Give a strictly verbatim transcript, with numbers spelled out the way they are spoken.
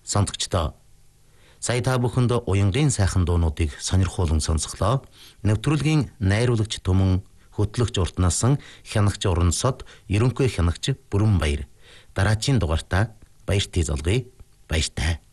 Сондогчдоо сая та бүхэнд уянгийн сайхан дуунуудыг сонирхуулан сонсголоо. Нэвтрүүлгийн найруулагч Түмэн, хөтлөгч Уртнасан, хянагч Урансод, ерөнхий хянагч Бүрэнбаяр. Дараагийн дугаартаа баяртай залгая. Баяртай.